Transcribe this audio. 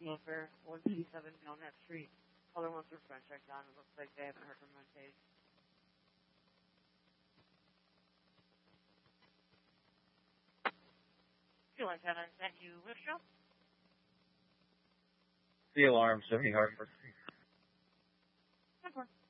Smoker, 157 Belknap Street. Caller wants their friend checked on. It looks like they haven't heard from him in days. Feel like that, thank you, Liftshop. The alarm, 70 Hartford. Of course.